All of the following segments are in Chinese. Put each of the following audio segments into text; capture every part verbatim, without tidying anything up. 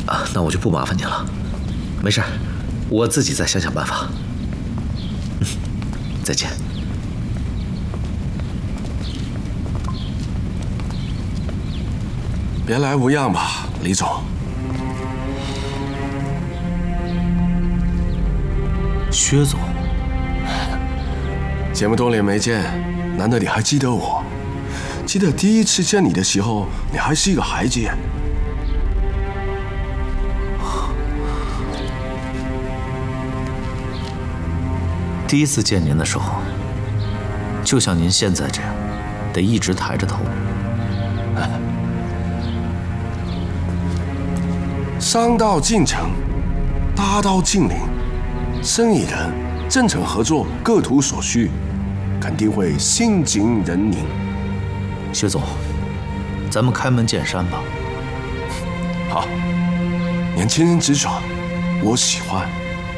啊，那我就不麻烦您了。没事，我自己再想想办法。嗯，再见。 别来无恙吧，李总。 薛总， 这么多年没见，难得你还记得我？记得第一次见你的时候，你还是一个孩子呀。 第一次见您的时候，就像您现在这样，得一直抬着头。 商道进城，大道近邻，生意人真诚合作，各图所需，肯定会心静人宁。 薛总，咱们开门见山吧。 好，年轻人直爽，我喜欢。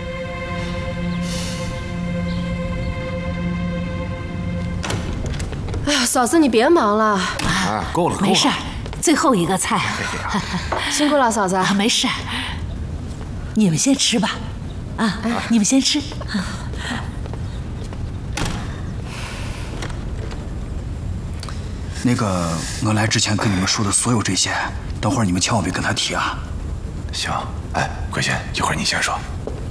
哎呀，嫂子你别忙了， 啊，够了，够了， 没事，最后一个菜。 辛苦了，嫂子。 啊，没事，你们先吃吧。啊，你们先吃。 那个，我来之前跟你们说的所有这些，等会儿你们千万别跟他提啊。 行，哎，桂仙，一会儿你先说。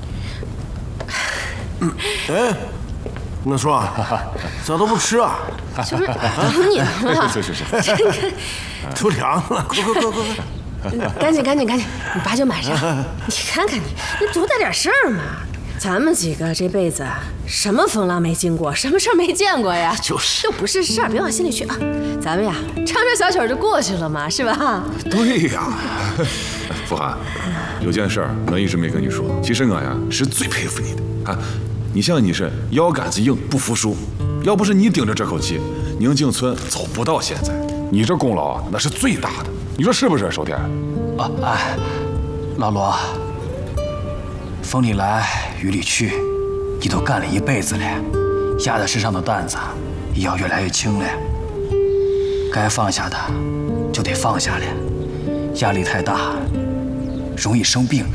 嗯，哎，那说啊，咋都不吃啊？ 这不是等你们了？ 是是是， 都凉了，快快快快快！ 赶紧赶紧赶紧，你把酒买上。你看看你，你多大点事儿嘛！咱们几个这辈子什么风浪没经过，什么事儿没见过呀？ 就是都不是事儿，别往心里去啊。咱们呀，唱唱小曲儿就过去了嘛，是吧？ 对呀。傅涵，有件事儿我一直没跟你说，其实我呀是最佩服你的啊。你像你是腰杆子硬不服输，要不是你顶着这口气，宁静村走不到现在。你这功劳啊，那是最大的，你说是不是，守天？ 啊，哎，老罗，风里来雨里去，你都干了一辈子了，压在身上的担子也要越来越轻了。该放下的就得放下了，压力太大容易生病。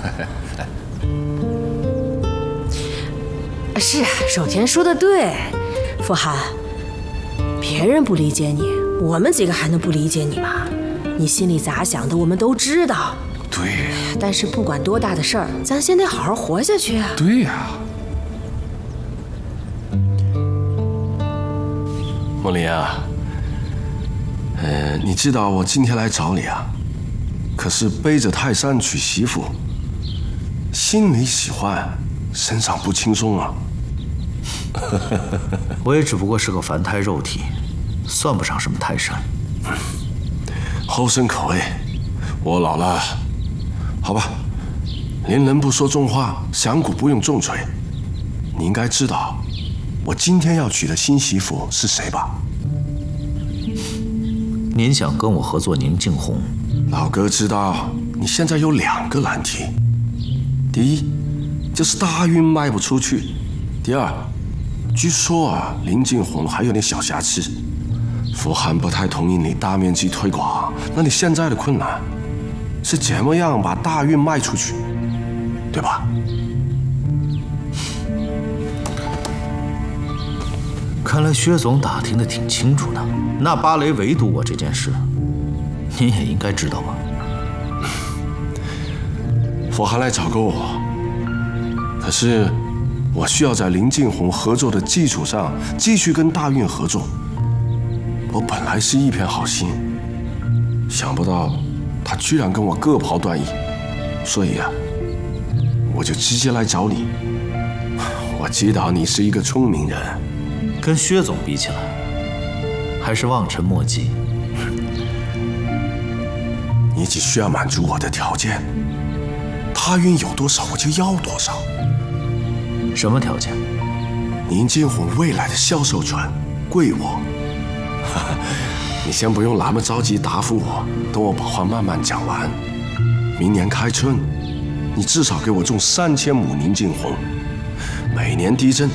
是啊，守田说的对，傅涵，别人不理解你，我们几个还能不理解你吗？你心里咋想的，我们都知道。 对， 但是不管多大的事儿，咱先得好好活下去啊。 对呀。 莫离啊，呃，你知道我今天来找你啊，可是背着泰山娶媳妇，心里喜欢，身上不轻松啊。 我也只不过是个凡胎肉体，算不上什么泰山。 后生可畏，我老了，好吧，连人不说重话，响鼓不用重锤。你应该知道，我今天要娶的新媳妇是谁吧？ 您想跟我合作宁静红？ 老哥知道，你现在有两个难题，第一就是大运卖不出去，第二，据说啊，林静红还有点小瑕疵，傅涵不太同意你大面积推广。那你现在的困难是怎么样把大运卖出去，对吧？ 看来薛总打听的挺清楚的。那芭蕾围堵我这件事，您也应该知道吧？ 傅涵来找过我，可是我需要在林静红合作的基础上继续跟大运合作。我本来是一片好心，想不到他居然跟我各刨端倪，所以啊，我就直接来找你。我知道你是一个聪明人， 跟薛总比起来，还是望尘莫及。 你只需要满足我的条件，大运有多少我就要多少。 什么条件？ 宁静红未来的销售权归我。你先不用那么着急答复我，等我把话慢慢讲完。明年开春，你至少给我种三千亩宁静红，每年地震